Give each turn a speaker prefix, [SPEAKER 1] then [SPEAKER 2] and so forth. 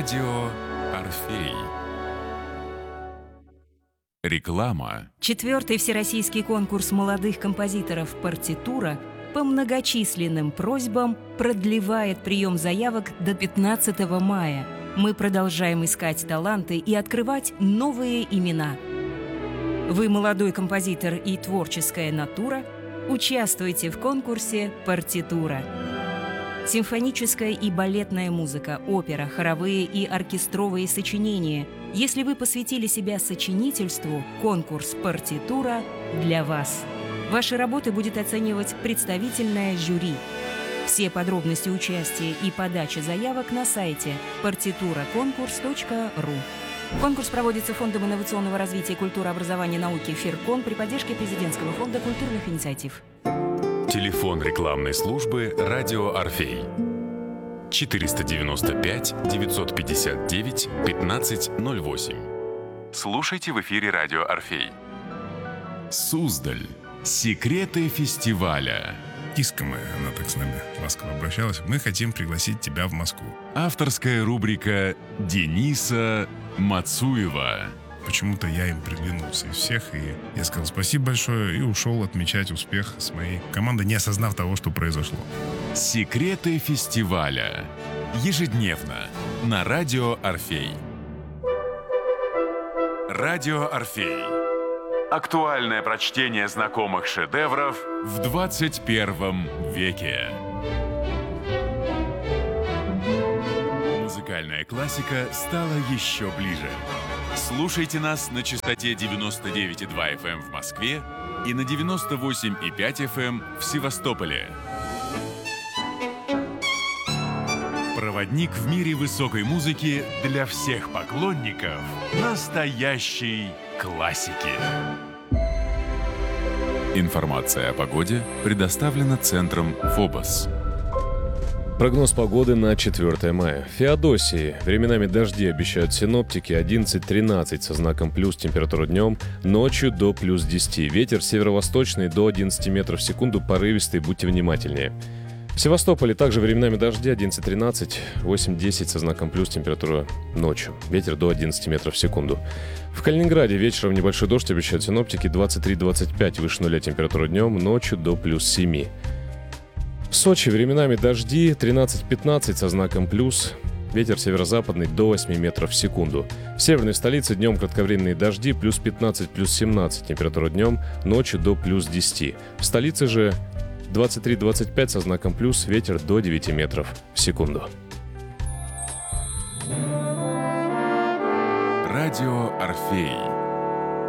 [SPEAKER 1] Радио Орфей. Реклама.
[SPEAKER 2] 4-й всероссийский конкурс молодых композиторов «Партитура» по многочисленным просьбам продлевает прием заявок до 15 мая. Мы продолжаем искать таланты и открывать новые имена. Вы молодой композитор и творческая натура? Участвуйте в конкурсе «Партитура». Симфоническая и балетная музыка, опера, хоровые и оркестровые сочинения. Если вы посвятили себя сочинительству, конкурс «Партитура» для вас. Ваши работы будет оценивать представительное жюри. Все подробности участия и подачи заявок на сайте partituracонкурс.ру. Конкурс проводится Фондом инновационного развития культуры, образования и науки «ФИРКОН» при поддержке Президентского фонда культурных инициатив.
[SPEAKER 1] Телефон рекламной службы «Радио Орфей». 495-959-1508. Слушайте в эфире «Радио Орфей». Суздаль. Секреты фестиваля.
[SPEAKER 3] Искомая, она так с нами ласково обращалась. Мы хотим пригласить тебя в Москву.
[SPEAKER 1] Авторская рубрика Дениса Мацуева.
[SPEAKER 3] Почему-то я им приглянулся из всех, и я сказал спасибо большое и ушел отмечать успех с моей командой, не осознав того, что произошло.
[SPEAKER 1] Секреты фестиваля. Ежедневно на Радио Орфей. Радио Орфей. Актуальное прочтение знакомых шедевров в 21 веке. Музыкальная классика стала еще ближе. Слушайте нас на частоте 99,2 FM в Москве и на 98,5 FM в Севастополе. Проводник в мире высокой музыки для всех поклонников настоящей классики. Информация о погоде предоставлена центром ФОБОС.
[SPEAKER 4] Прогноз погоды на 4 мая. В Феодосии временами дожди обещают синоптики. 11-13 со знаком плюс температура днем, ночью до плюс 10. Ветер северо-восточный до 11 метров в секунду, порывистый, будьте внимательнее. В Севастополе также временами дожди. 11-13, 8-10 со знаком плюс температура ночью. Ветер до 11 метров в секунду. В Калининграде вечером небольшой дождь обещают синоптики. 23-25 выше нуля температура днем, ночью до плюс 7. В Сочи временами дожди, 13-15 со знаком плюс, ветер северо-западный до 8 метров в секунду. В северной столице днем кратковременные дожди, плюс 15, плюс 17 температура днем, ночью до плюс 10. В столице же 23-25 со знаком плюс, ветер до 9 метров в секунду.
[SPEAKER 1] Радио Орфей.